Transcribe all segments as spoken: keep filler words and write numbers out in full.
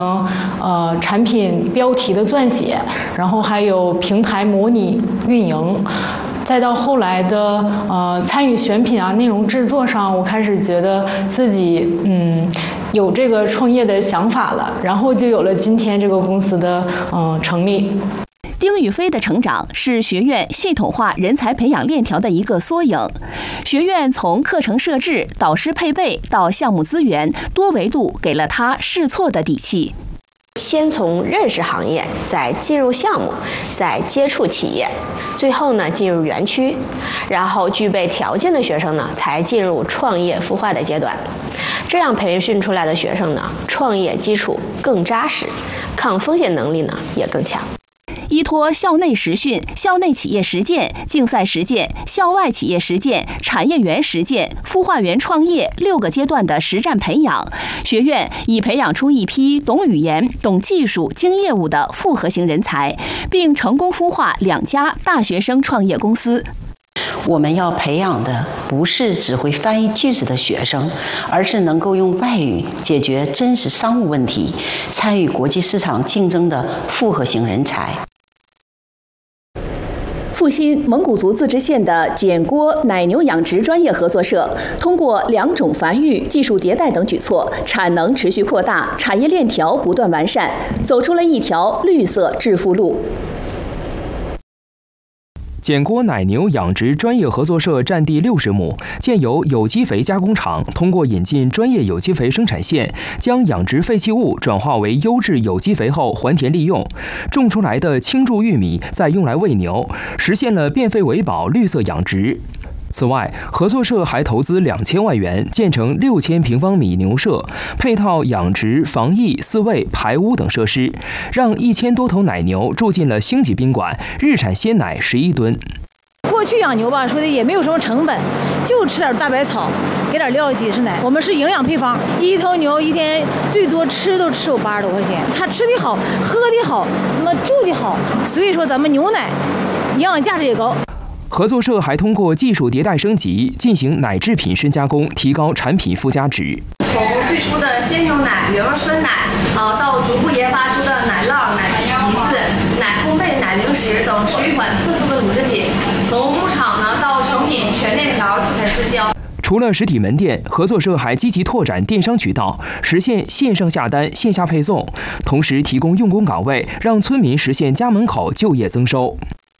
呃，产品标题的撰写，然后还有平台模拟运营，再到后来的呃参与选品啊、内容制作上，我开始觉得自己嗯有这个创业的想法了，然后就有了今天这个公司的嗯、呃、成立。 丁宇飞的成长是学院系统化人才培养链条的一个缩影。学院从课程设置、导师配备到项目资源，多维度给了他试错的底气。 先从认识行业，再进入项目，再接触企业，最后呢进入园区，然后具备条件的学生呢才进入创业孵化的阶段。这样培训出来的学生呢，创业基础更扎实，抗风险能力呢也更强。 依托校内实训、校内企业实践、竞赛实践、校外企业实践、产业园实践、孵化园创业六个阶段的实战培养，学院已培养出一批懂语言、懂技术、精业务的复合型人才，并成功孵化两家大学生创业公司。 我们要培养的不是只会翻译句子的学生，而是能够用外语解决真实商务问题、参与国际市场竞争的复合型人才。 阜新蒙古族自治县的简锅奶牛养殖专业合作社，通过两种繁育、技术迭代等举措，产能持续扩大，产业链条不断完善，走出了一条绿色致富路。 简锅奶牛养殖专业合作社占地六十亩，建有有机肥加工厂。通过引进专业有机肥生产线，将养殖废弃物转化为优质有机肥后还田利用，种出来的青贮玉米再用来喂牛，实现了变废为宝绿色养殖。此外，合作社还投资两千万元建成六千平方米牛舍，配套养殖、防疫、饲喂、排污等设施，让一千多头奶牛住进了星级宾馆，日产鲜奶十一吨。 过去养牛吧，说的也没有什么成本，就吃点大白草，给点料鸡是奶。我们是营养配方，一头牛一天最多吃都吃有八十多块钱，它吃的好，喝的好，那么住的好，所以说咱们牛奶营养价值也高。 合作社还通过技术迭代升级，进行奶制品深加工，提高产品附加值。 从最初的鲜牛奶、原味酸奶，呃，到逐步研发出的奶酪、奶皮子、奶烘焙、奶零食等十余款特色的乳制品，从牧场呢到成品全链条自产自销。 除了实体门店，合作社还积极拓展电商渠道，实现线上下单、线下配送，同时提供用工岗位，让村民实现家门口就业增收。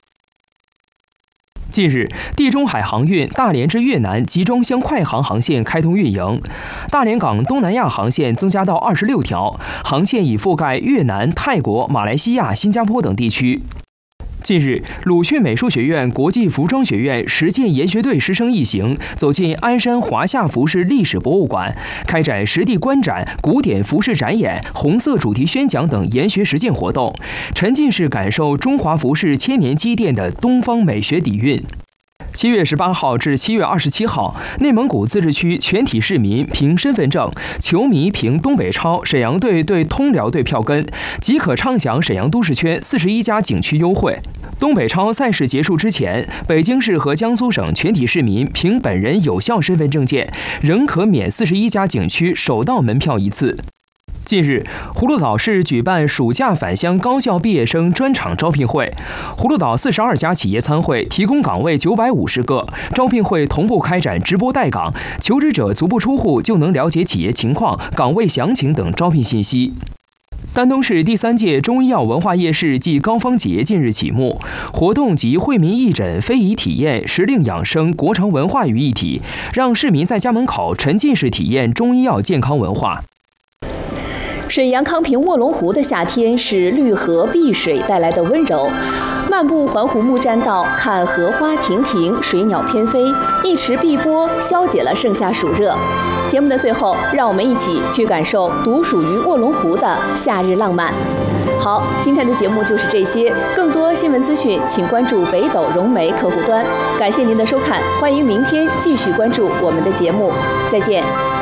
近日，地中海航运大连至越南集装箱快航航线开通运营，大连港东南亚航线增加到二十六条，航线已覆盖越南、泰国、马来西亚、新加坡等地区。近日，鲁迅美术学院国际服装学院实践研学队师生一行走进鞍山华夏服饰历史博物馆，开展实地观展、古典服饰展演、红色主题宣讲等研学实践活动，沉浸式感受中华服饰千年积淀的东方美学底蕴。七月十八号至七月二十七号，内蒙古自治区全体市民凭身份证，球迷凭东北超沈阳队对通辽队票根，即可畅享沈阳都市圈四十一家景区优惠。东北超赛事结束之前，北京市和江苏省全体市民凭本人有效身份证件，仍可免四十一家景区首道门票一次。近日，葫芦岛市举办暑假返乡高校毕业生专场招聘会，葫芦岛四十二家企业参会，提供岗位九百五十个。招聘会同步开展直播带岗，求职者足不出户就能了解企业情况、岗位详情等招聘信息。丹东市第三届中医药文化夜市暨高方节近日启幕，活动集惠民义诊、非遗体验、时令养生、国潮文化于一体，让市民在家门口沉浸式体验中医药健康文化。 沈阳康平卧龙湖的夏天是绿荷碧水带来的温柔，漫步环湖木栈道，看荷花亭亭，水鸟翩飞，一池碧波消解了盛夏暑热。节目的最后，让我们一起去感受独属于卧龙湖的夏日浪漫。好，今天的节目就是这些，更多新闻资讯请关注北斗融媒客户端。感谢您的收看，欢迎明天继续关注我们的节目，再见。